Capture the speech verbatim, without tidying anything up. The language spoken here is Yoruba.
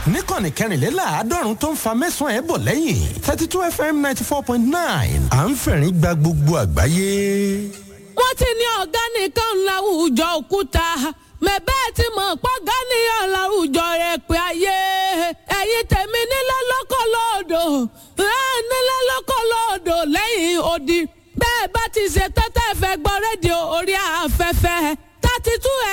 níkànnì kẹrìnléláàádọ́rùn tó ń fa mẹ́sàn-án ẹ̀ bọ̀ lẹ́yìn thirty two F M ninety four point nine à ń fẹ̀rín gba gbogbo àgbáyé. wọ́n ti ní ọ̀gá nìkan láwùjọ òkúta mẹ́bẹ́ẹ̀ tí mo pọ́ gánìyàn láwùjọ rẹ̀ pé ayé ẹ̀yin tèmi nílẹ̀ lọ́kọ̀ lọ́ọ̀dọ̀ nílẹ̀ lọ́kọ̀ lọ́ọ̀dọ̀ lẹ́yìn odi bẹ́ẹ̀ bá ti ṣe tọ́tẹ́ fẹ́ gbọ́ rédíò